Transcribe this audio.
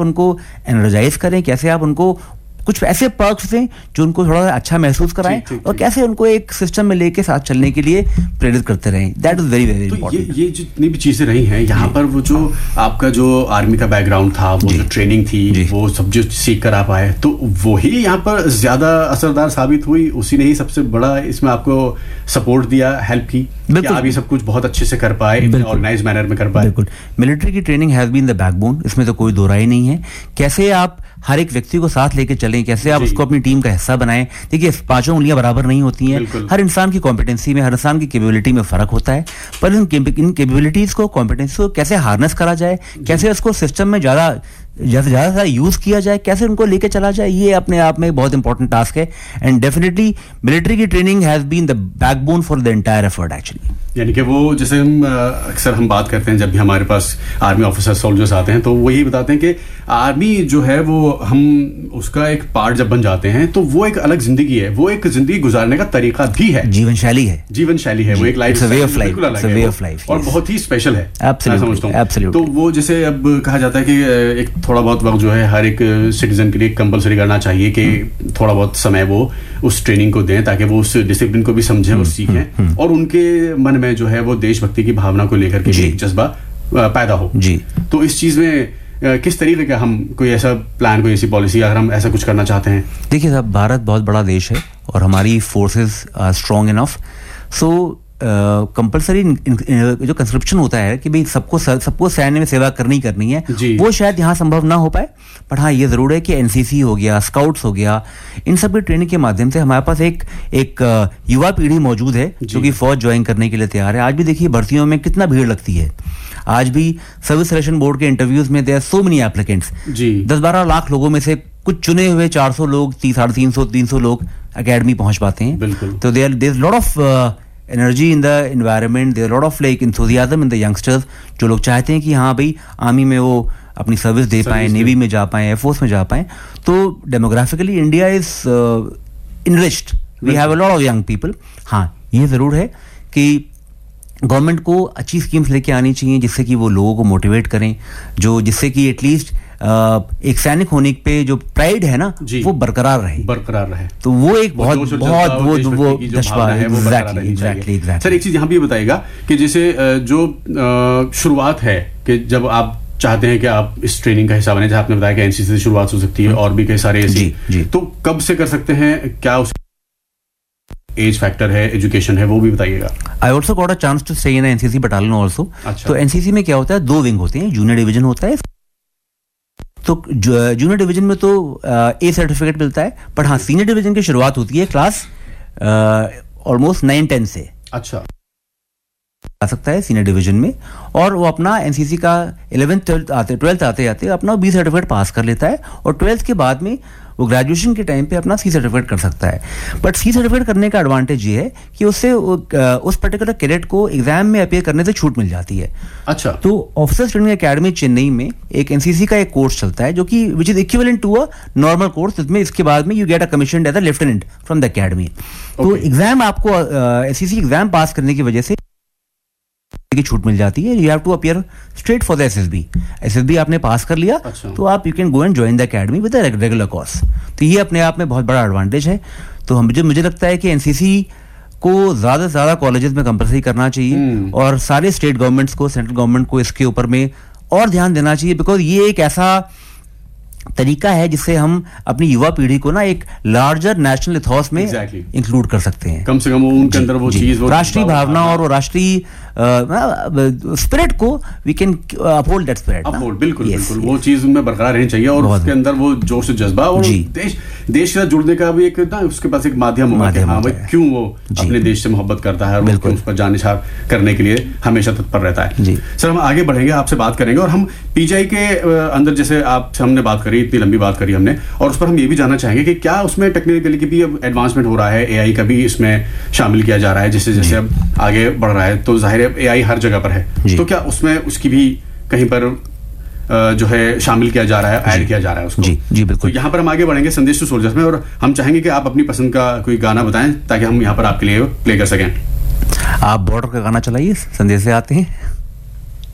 उनको एनर्जाइज करें, कैसे आप उनको कुछ ऐसे पर्क्स दें जो उनको थोड़ा अच्छा महसूस कराएं, और कैसे उनको एक सिस्टम में लेके साथ चलने के लिए प्रेरित करते रहें. That is very very important. ये जितनी भी चीजें रही हैं यहाँ पर, वो जो आपका जो आर्मी का बैकग्राउंड था, वो जो ट्रेनिंग थी, वो सब जो सीख कर आप आए, तो वही यहाँ पर ज्यादा असरदार साबित हुई. उसी ने ही सबसे बड़ा इसमें आपको सपोर्ट दिया, हेल्प की, कि आप ये सब कुछ बहुत अच्छे से कर पाए, ऑर्गेनाइज मैनर में कर पाए. बिल्कुल. मिलिट्री की training has been the backbone, इसमें तो कोई दो राय नहीं है. कैसे आप हर एक व्यक्ति को साथ लेके चलें, कैसे आप उसको अपनी टीम का हिस्सा बनाएं. देखिए, पांचों उंगलियां बराबर नहीं होती हैं. हर इंसान की कॉम्पिटेंसी में, हर इंसान की कैपेबिलिटी में फर्क होता है. पर इन कैपेबिलिटीज को, कॉम्पिटेंसी को कैसे हार्नेस करा जाए, कैसे उसको सिस्टम में ज्यादा यूज किया जाए, कैसे उनको लेके चला जाए, ये अपने आप में बहुत इंपॉर्टेंट टास्क है. एंड डेफिनेटली मिलिट्री की training has been the backbone for the entire effort actually. यानी कि वो जैसे अक्सर हम बात करते हैं जब भी हमारे पास आर्मी ऑफिसर सोल्जर्स आते हैं, तो वो यही बताते हैं कि आर्मी जो है वो हम उसका एक पार्ट जब बन जाते हैं तो वो एक अलग जिंदगी है, वो एक जिंदगी गुजारने का तरीका भी है, जीवन शैली है, वो एक लाइफ वे ऑफ लाइफ और बहुत ही स्पेशल है. एब्सोल्युटली. तो वो जैसे अब कहा जाता है कि एक थोड़ा बहुत वक्त जो है हर एक सिटीजन के लिए कंपलसरी करना चाहिए कि थोड़ा बहुत समय वो उस ट्रेनिंग को दें, ताकि वो उस डिसिप्लिन को भी समझें और सीखें, और उनके मन में जो है वो देशभक्ति की भावना को लेकर के एक जज्बा पैदा हो. तो इस चीज में किस तरीके का हम कोई ऐसा प्लान, कोई ऐसी पॉलिसी, अगर हम ऐसा कुछ करना चाहते हैं? देखिए साहब, भारत बहुत बड़ा देश है और हमारी forces are strong enough. So compulsory जो कंस्क्रिप्शन होता है कि भाई सबको सैन्य में सेवा करनी है, वो शायद यहाँ संभव ना हो पाए. पर हाँ, ये जरूर है कि एनसीसी हो गया, स्काउट्स हो गया, इन सब की ट्रेनिंग के माध्यम से हमारे पास एक युवा पीढ़ी मौजूद है जो कि फौज ज्वाइन करने के लिए तैयार है. आज भी देखिए भर्तियों में कितना भीड़ लगती है. आज भी सर्विस सिलेक्शन बोर्ड के इंटरव्यूज में there are so many applicants. 10-12 lakh लोगों में से कुछ चुने हुए 400 लोग, 300 लोग एकेडमी पहुंच पाते हैं. तो there is lot of energy in the environment, there lot of like enthusiasm in the youngsters, जो लोग चाहते हैं कि हाँ भाई आर्मी में वो अपनी सर्विस दे पाएं, नेवी में जा पाएं, एयरफोर्स में जा पाएं. तो demographically India is enriched, we have a lot of young people. हाँ, ये जरूर है कि गवर्नमेंट को अच्छी स्कीम्स लेके आनी चाहिए जिससे कि वो लोगों को मोटिवेट करें, जिससे कि एटलीस्ट एक सैनिक होने पे जो प्राइड है ना वो बरकरार रहे. तो वो एक बहुत वो जज्बा है. एग्जैक्टली. सर, एक चीज यहाँ भी बताइएगा कि जैसे जो शुरुआत है कि जब आप चाहते हैं कि आप इस ट्रेनिंग का हिस्सा बने, जहाँ आपने बताया कि एनसीसी से शुरुआत हो सकती है और भी कई सारे ऐसी, तो कब से कर सकते हैं, क्या उस एज फैक्टर है, एजुकेशन है, वो भी बताइएगा. I also got a chance to stay in NCC battalion also. तो एनसीसी में क्या होता है, 2 विंग होते हैं. जूनियर डिवीजन होता है. तो जूनियर डिवीजन में तो ए सर्टिफिकेट मिलता है, पर हाँ सीनियर डिवीजन की शुरुआत होती है क्लास ऑलमोस्ट 9-10 से. अच्छा, आ सकता है सीनियर डिवीजन में, और वो अपना एनसीसी का 11th 12th आते अपना बी सर्टिफिकेट पास कर लेता है, और 12th के बाद में वो ग्रेजुएशन के टाइम पे अपना सी सर्टिफिकेट कर सकता है. बट सी सर्टिफिकेट करने का एडवांटेज ये है कि उससे उस पर्टिकुलर कैडेट को एग्जाम में अपीयर करने से छूट मिल जाती है. अच्छा. तो ऑफिसर्स ट्रेनिंग एकेडमी चेन्नई में एक एनसीसी का एक कोर्स चलता है जो कि which is equivalent to a normal course, जिसमें इसके बाद में you get a commission as a lieutenant from the academy. तो एग्जाम आपको एनसीसी एग्जाम पास करने की वजह से की छूट मिल जाती है. You have to appear straight for the SSB आपने पास कर लिया. अच्छा. तो आप you can go and join the academy with the regular course. तो ये अपने आप में बहुत बड़ा एडवांटेज है. तो मुझे लगता है कि एनसीसी को ज्यादा से ज्यादा कॉलेजेस में कंपलसरी करना चाहिए, और सारे स्टेट गवर्नमेंट्स को, सेंट्रल गवर्नमेंट को इसके ऊपर में और ध्यान देना चाहिए, बिकॉज ये एक ऐसा तरीका है जिससे हम अपनी युवा पीढ़ी को ना एक लार्जर नेशनल इथॉस में इंक्लूड कर सकते हैं. कम से कम उनके अंदर वो चीज, राष्ट्रीय भावना और राष्ट्रीय स्पिरिट को we can uphold that spirit. बिल्कुल. वो चीज उनमें बरकरार रहनी चाहिए, और उसके अंदर वो जोश जज्बा और देश के साथ जुड़ने का भी एक ना उसके पास एक माध्यम होगा कि हाँ भाई क्यों वो अपने देश से मोहब्बत करता है, और उस पर जानिसार करने के लिए हमेशा तत्पर रहता है. सर, हम आगे बढ़ेंगे, आपसे बात करेंगे, और हम पीजीआई के अंदर जैसे आपसे हमने बात करी, इतनी लंबी बात करी हमने, और उस पर हम ये भी जानना चाहेंगे कि क्या उसमें टेक्निकली की भी अब एडवांसमेंट हो रहा है, एआई का भी इसमें शामिल किया जा रहा है जैसे जैसे अब आगे बढ़ रहा है. तो जाहिर है एआई हर जगह पर है, तो क्या उसमें उसकी भी कहीं पर जो है शामिल किया जा रहा है, ऐड किया जा रहा है उसको? जी बिल्कुल. तो यहाँ पर हम आगे बढ़ेंगे संदेश टू सोल्जर्स में, और हम चाहेंगे कि आप अपनी पसंद का कोई गाना बताएं ताकि हम यहाँ पर आपके लिए प्ले कर सकें. आप बॉर्डर का गाना चलाइए, संदेश से आते हैं.